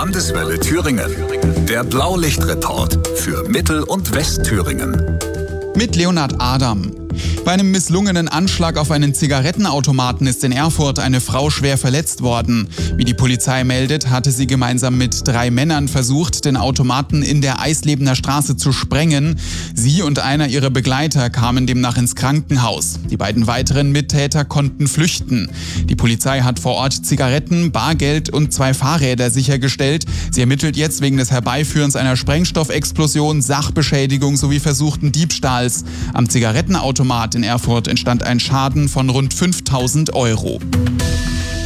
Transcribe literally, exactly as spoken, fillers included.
Landeswelle Thüringen. Der Blaulichtreport für Mittel- und Westthüringen. Mit Leonhard Adam. Bei einem misslungenen Anschlag auf einen Zigarettenautomaten ist in Erfurt eine Frau schwer verletzt worden. Wie die Polizei meldet, hatte sie gemeinsam mit drei Männern versucht, den Automaten in der Eislebener Straße zu sprengen. Sie und einer ihrer Begleiter kamen demnach ins Krankenhaus. Die beiden weiteren Mittäter konnten flüchten. Die Polizei hat vor Ort Zigaretten, Bargeld und zwei Fahrräder sichergestellt. Sie ermittelt jetzt wegen des Herbeiführens einer Sprengstoffexplosion, Sachbeschädigung sowie versuchten Diebstahls. Am Zigarettenautomat in Erfurt entstand ein Schaden von rund fünftausend Euro.